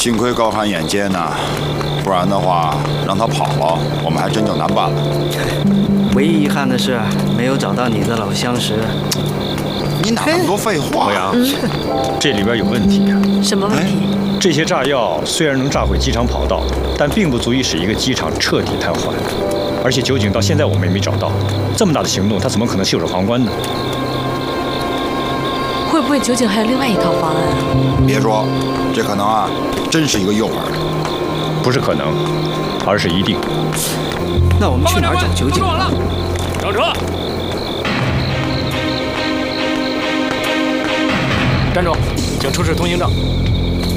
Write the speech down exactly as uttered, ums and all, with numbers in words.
幸亏高寒眼尖呐，不然的话让他跑了，我们还真就难办了。 唯一遗憾的是没有找到你的老相识。 你哪那么多废话？ 欧阳，这里边有问题啊！ 什么问题？ 这些炸药虽然能炸毁机场跑道，但并不足以使一个机场彻底瘫痪。而且酒井到现在我们也没找到，这么大的行动，他怎么可能袖手旁观呢？ 会不会酒井还有另外一套方案啊？ 别说，这可能啊，真是一个诱饵。 不是可能，而是一定。 那我们去哪儿找酒井？ 上车！站住！请出示通行证。